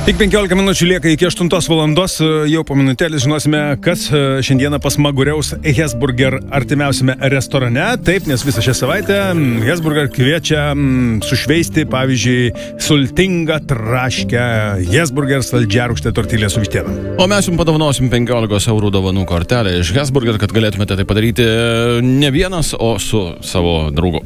Tik 15 minučių lieka iki 8 valandos, jau po minutėlį žinosime, kas šiandieną pasmaguriaus Hesburger artimiausiame restorane. Taip, nes visą šią savaitę Hesburger kviečia sušveisti, pavyzdžiui, sultingą traškę Hesburger saldžiarūgštę tortilę su vištiena. O mes jums padovanosim 15 eurų dovanų kortelę iš Hesburger, kad galėtumėte tai padaryti ne vienas, o su savo draugu.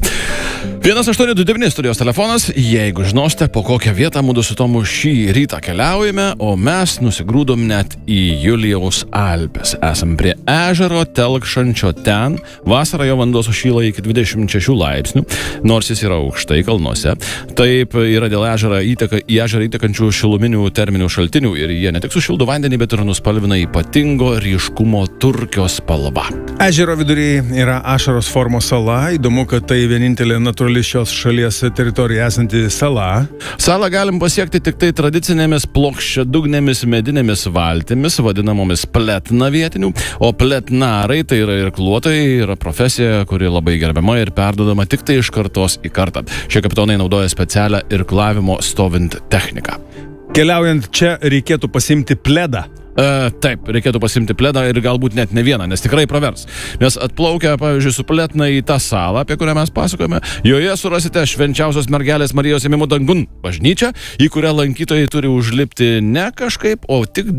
1829 studijos telefonas, jeigu žinosite, po kokią vietą mūdu su Tomu šį rytą keliaujame, o mes nusigrūdom net į Julijaus Alpes. Esam prie ežero telkšančio ten, vasarą jo vanduo sušyla iki 26 laipsnių, nors jis yra aukštai kalnuose. Taip yra dėl į ežerą įtekančių šiluminių terminių šaltinių ir jie ne tik sušildo vandenį, bet ir nuspalvina ypatingo ryškumo turkio spalva. Ežero viduryje yra ašaros formos sala. Įdomu, kad tai vienintelė natūrali šios šalies teritorija esanti sala. Salą galim pasiekti tik tai tradicinėmis plokščiadugnėmis medinėmis valtimis, vadinamomis pletna vietinių, o pletnarai, tai yra irkluotojai, yra profesija, kuri labai gerbiama ir perdodama tik tai iš kartos į kartą. Šie kapitonai naudoja specialią irklavimo stovint techniką. Keliaujant čia reikėtų pasimti pledą. Taip, reikėtų pasimti pledą ir galbūt net ne vieną, nes tikrai pravers. Nes atplaukę, pavyzdžiui, su pletna į tą salą, apie kurią mes pasakojame, joje surasite švenčiausios mergelės Marijos ėmimo dangun bažnyčią, į kurią lankytojai turi užlipti ne kažkaip, o tik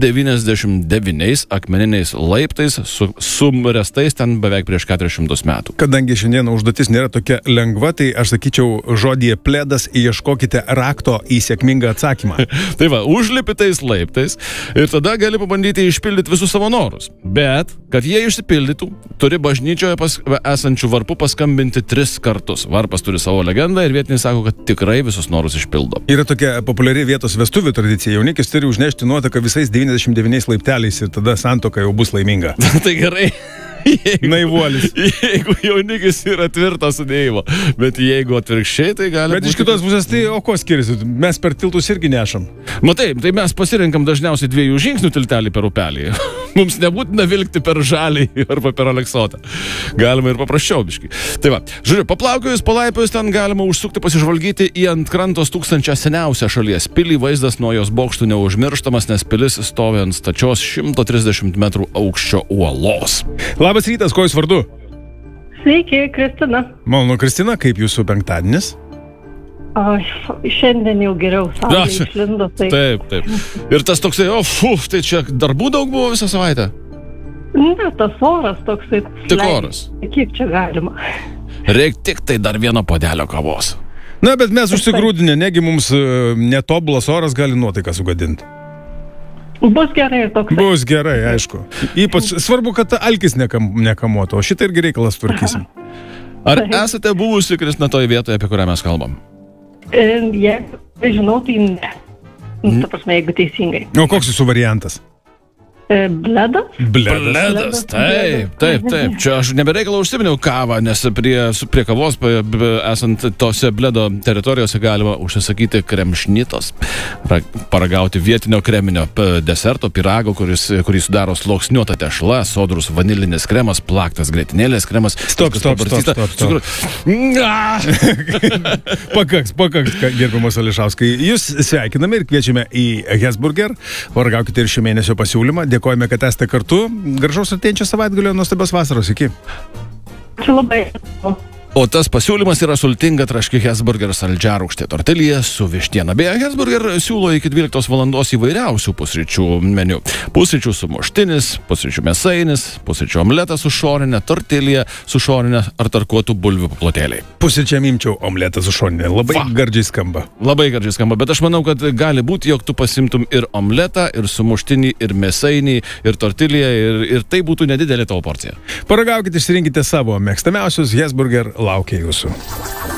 99 akmeniniais laiptais su restais ten beveik prieš 400 metų. Kadangi šiandien užduotis nėra tokia lengva, tai aš sakyčiau žodyje pledas ieškokite rakto į sėkmingą atsakymą. Tai va, užlipi tais laiptais ir tada gali bandyti išpildyti visus savo norus. Bet, kad jie išsipildytų, turi bažnyčioje esančių varpų paskambinti 3 kartus. Varpas turi savo legendą ir vietiniai sako, kad tikrai visus norus išpildo. Yra tokia populiari vietos vestuvių tradicija. Jaunikis turi užnešti nuotaką visais 99 laipteliais ir tada santuoka jau bus laiminga. Tai gerai. Naivuolis. Jeigu jaunikis yra tvirto sudėjimo, bet jeigu atvirkščiai, tai gali Bet iš kitos pusės, tai o ko skiriasi? Mes per tiltus irgi nešam. Matai, tai mes pasirinkam dažniausiai 2 žingsnių tiltelį per upelį. Mums nebūtina vilkti per žalį arba per Aleksotą. Galima ir paprasčiau biškai. Tai va, žiūrėjau, paplaukiojus, palaipiojus, ten galima užsukti pasižvalgyti į ant krantos 1000 seniausią šalies pilį. Vaizdas nuo jos bokštų neužmirštamas, nes pilis stovi ant stačios 130 metrų aukščio uolos. Labas rytas, kuo jūs vardu? Sveiki, Kristina. Malonu, Kristina, kaip jūsų penktadienis? Šiandien jau geriau, saulė išlindo. Taip. Ir tas toksai, tai čia darbų daug buvo visą savaitę? Ne, tas oras toksai. Tik oras. Kiek čia galima? Reik tik tai dar vieno puodelio kavos. Na, bet mes užsigrūdinę, negi mums netobulas oras gali nuotaiką sugadinti. Bus gerai ir toksai. Bus gerai, aišku. Ypač svarbu, kad alkis nekamuotų, o šitą irgi reikalas tvarkysim. Ar esate buvusi, Kristina, toje vietoje, apie kurią mes kalbam? Jeigu žinau, tai ne. Ta prasme, jeigu teisingai. O koks jūsų variantas? Bledas, taip. Čia aš nebereikalą užsiminiau kavą, nes prie kavos esant tose bledo teritorijose galima užsisakyti kremšnitos, paragauti vietinio kreminio deserto, pirago, kurį sudaro sluoksniuota tešla, sodrus vanilinis kremas, plaktas grietinėlės kremas. Stop. Pakaks, gerbiamas Ališauskai. Jūs sveikiname ir kviečiame į Hesburger. Paragaukite ir šio mėnesio pasiūlymą. Dėkojame, kad esate kartu. Gražaus artėjančio savaitgalio, nuostabios vasaros. Iki. Ačiū labai. O tas pasiūlymas yra sultinga traški Hesburger saldžiarūgštė tortilija su vištiena. Beje, Hesburger siūlo iki 12 valandos įvairiausių pusryčių meniu. Pusryčių sumuštinis, pusryčių mėsainis, pusryčių omletas su šoninė, tortilija su šoninė ar tarkuotų bulvių paplotėliai. Pusryčiam imčiau omletą su šoninė. Labai gardžiai skamba. Labai gardžiai skamba, bet aš manau, kad gali būti, jog tu pasimtum ir omletą, ir sumuštinį, ir mėsainį, ir tortiliją, ir tai būtų nedidelė tavo porcija. Paragaukite, išsirinkite savo mėgstamiausius Hesburger laukia jūsų.